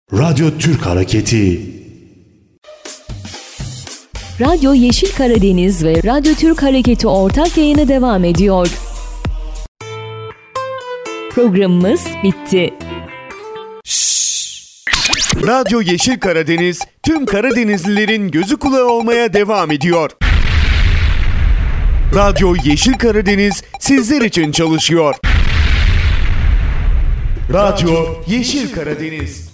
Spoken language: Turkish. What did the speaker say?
Radyo Türk Hareketi. Radyo Yeşil Karadeniz ve Radyo Türk Hareketi ortak yayını devam ediyor. Programımız bitti. Radyo Yeşil Karadeniz tüm Karadenizlilerin gözü kulağı olmaya devam ediyor. Radyo Yeşil Karadeniz sizler için çalışıyor. Radyo Yeşil Karadeniz.